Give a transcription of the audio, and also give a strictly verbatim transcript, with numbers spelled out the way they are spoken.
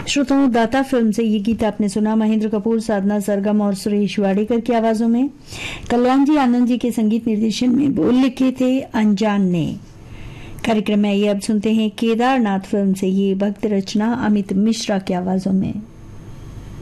श्रोताओं, दाता फिल्म से ये गीत आपने सुना महेंद्र कपूर, साधना सरगम और सुरेश वाडेकर की आवाजों में। कल्याण जी आनंद जी के संगीत निर्देशन में बोल लिखे थे अनजान ने। कार्यक्रम में ये अब सुनते हैं केदारनाथ फिल्म से ये भक्त रचना अमित मिश्रा की आवाजों में।